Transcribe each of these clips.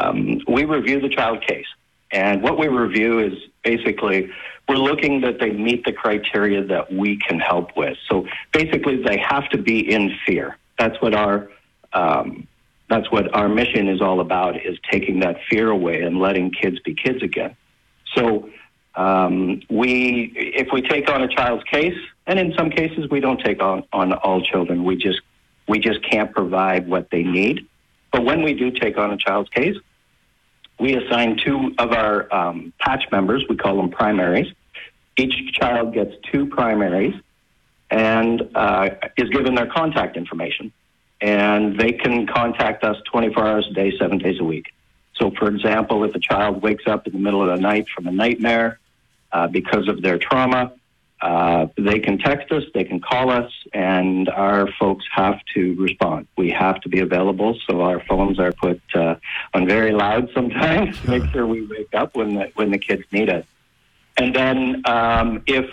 we review the child case. And what we review is basically we're looking that they meet the criteria that we can help with. So basically, they have to be in fear. That's what our mission is all about: is taking that fear away and letting kids be kids again. So if we take on a child's case, and in some cases we don't take on all children, we just can't provide what they need. But when we do take on a child's case, we assign 2 of our patch members. We call them primaries. Each child gets 2 primaries and is given their contact information. And they can contact us 24 hours a day, 7 days a week. So, for example, if a child wakes up in the middle of the night from a nightmare because of their trauma, they can text us, they can call us, and our folks have to respond. We have to be available, so our phones are put on very loud sometimes to make sure we wake up when the kids need us. And then if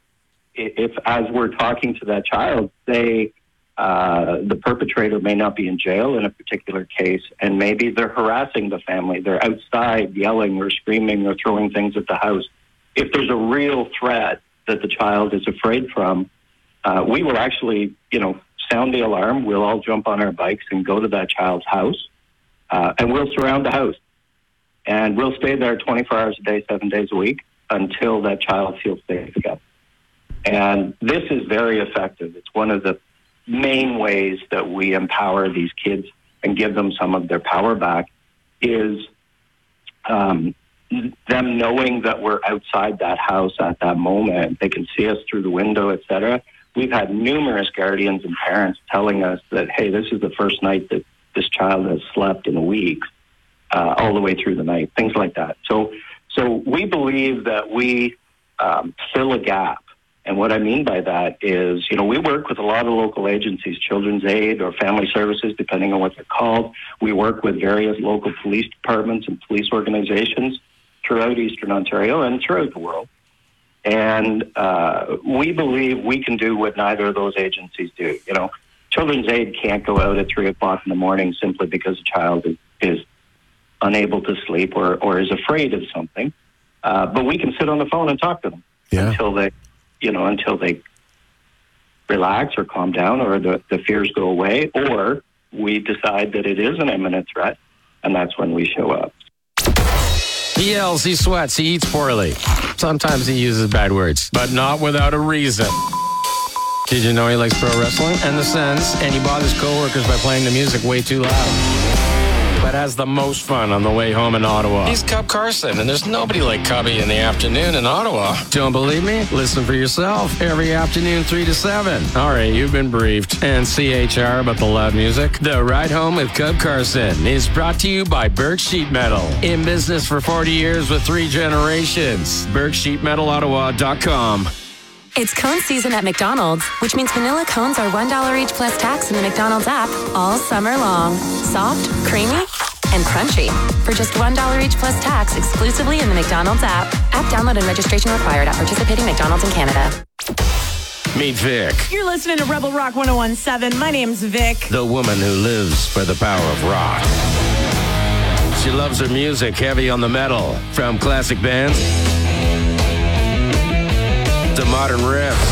as we're talking to that child, the perpetrator may not be in jail in a particular case, and maybe they're harassing the family. They're outside yelling or screaming or throwing things at the house. If there's a real threat that the child is afraid from, we will actually, sound the alarm. We'll all jump on our bikes and go to that child's house, and we'll surround the house. And we'll stay there 24 hours a day, 7 days a week until that child feels safe again. And this is very effective. It's one of the main ways that we empower these kids and give them some of their power back is them knowing that we're outside that house at that moment. They can see us through the window, etc. We've had numerous guardians and parents telling us that, hey, this is the first night that this child has slept in a week, all the way through the night, things like that. So we believe that we fill a gap. And what I mean by that is, we work with a lot of local agencies, Children's Aid or Family Services, depending on what they're called. We work with various local police departments and police organizations throughout Eastern Ontario and throughout the world. And we believe we can do what neither of those agencies do. Children's Aid can't go out at 3 o'clock in the morning simply because a child is unable to sleep or is afraid of something. But we can sit on the phone and talk to them until they relax or calm down or the fears go away, or we decide that it is an imminent threat, and that's when we show up. He yells, he sweats, he eats poorly. Sometimes he uses bad words, but not without a reason. Did you know he likes pro wrestling and the Sens, and he bothers coworkers by playing the music way too loud? But has the most fun on the way home in Ottawa. He's Cub Carson, and there's nobody like Cubby in the afternoon in Ottawa. Don't believe me? Listen for yourself. Every afternoon, 3 to 7. All right, you've been briefed. And CHR about the loud music. The Ride Home with Cub Carson is brought to you by Burke Sheet Metal. In business for 40 years with 3 generations. BurkeSheetMetalOttawa.com. It's cone season at McDonald's, which means vanilla cones are $1 each plus tax in the McDonald's app all summer long. Soft, creamy, and crunchy. For just $1 each plus tax exclusively in the McDonald's app. App download and registration required at participating McDonald's in Canada. Meet Vic. You're listening to Rebel Rock 101.7. My name's Vic. The woman who lives for the power of rock. She loves her music heavy on the metal, from classic bands to modern riffs.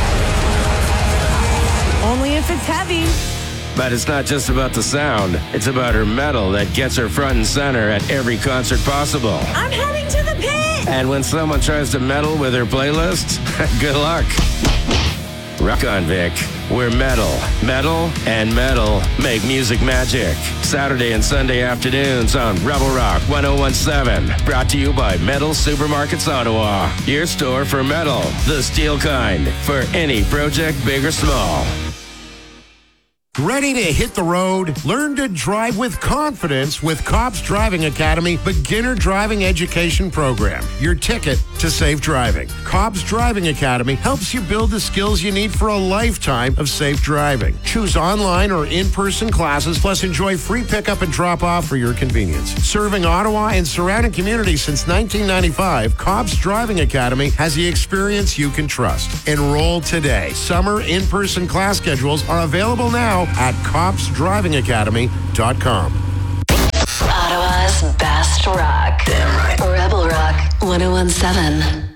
Only if it's heavy. But it's not just about the sound. It's about her metal that gets her front and center at every concert possible. I'm heading to the pit! And when someone tries to meddle with her playlist, good luck. Rock on, Vic. We're metal, and metal make music magic. Saturday and Sunday afternoons on Rebel Rock 101.7. Brought to you by Metal Supermarkets Ottawa. Your store for metal, the steel kind, for any project, big or small. Ready to hit the road? Learn to drive with confidence with Cobb's Driving Academy Beginner Driving Education Program. Your ticket to safe driving. Cobb's Driving Academy helps you build the skills you need for a lifetime of safe driving. Choose online or in-person classes, plus enjoy free pickup and drop-off for your convenience. Serving Ottawa and surrounding communities since 1995, Cobb's Driving Academy has the experience you can trust. Enroll today. Summer in-person class schedules are available now at cobbsdrivingacademy.com. Ottawa's 1017.